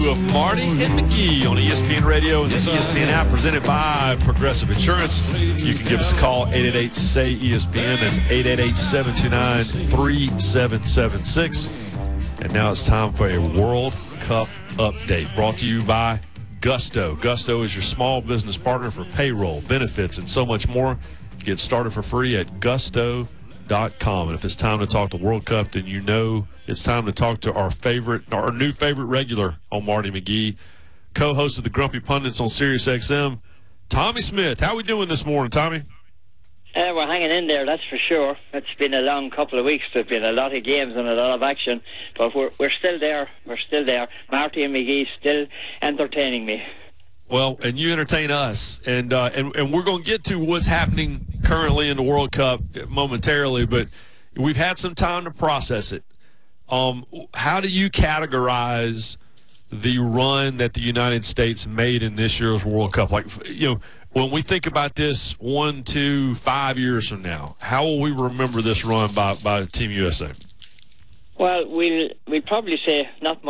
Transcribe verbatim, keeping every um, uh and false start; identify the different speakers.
Speaker 1: of Marty and McGee on E S P N Radio and the E S P N app, presented by Progressive Insurance. You can give us a call, eight eight eight, S A Y, E S P N. That's eight eight eight, seven two nine, three seven seven six. And now it's time for a World Cup update, brought to you by Gusto. Gusto is your small business partner for payroll, benefits, and so much more. Get started for free at gusto dot com. And if it's time to talk to World Cup, then you know it's time to talk to our favorite, our new favorite regular on Marty McGee, co-host of the Grumpy Pundits on Sirius X M, Tommy Smith. How we doing this morning, Tommy?
Speaker 2: Uh, we're hanging in there, that's for sure. It's been a long couple of weeks. There's been a lot of games and a lot of action, but we're we're still there. We're still there. Marty and McGee still entertaining me.
Speaker 1: Well, and you entertain us, and uh, and and we're going to get to what's happening currently in the World Cup momentarily, but we've had some time to process it. Um, how do you categorize the run that the United States made in this year's World Cup? Like, you know, when we think about this one, two, five years from now, how will we remember this run by by Team U S A?
Speaker 2: Well, we'll we'll probably say not much.